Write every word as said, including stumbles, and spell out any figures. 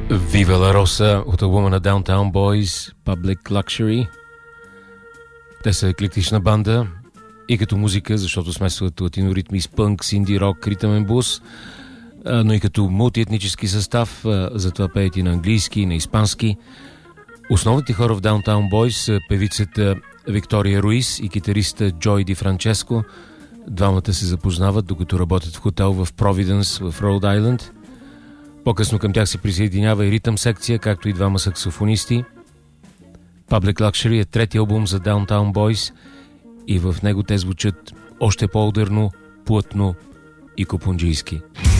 Viva la Rosa от албума на Downtown Boys, Public Luxury. Те са еклектична банда и като музика, защото смесват латиноритми с пънк, синди рок, ритъмен блуз, но и като мултиетнически състав, затова пеят и на английски, и на испански. Основните хора в Downtown Boys са певицата Виктория Руис и китариста Джой Ди Франческо. Двамата се запознават, докато работят в хотел в Провиденс в Роуд Айленд. По-късно към тях се присъединява и ритъм секция, както и двама саксофонисти. Public Luxury е трети албум за Downtown Boys и в него те звучат още по-ударно, плътно и копунджийски.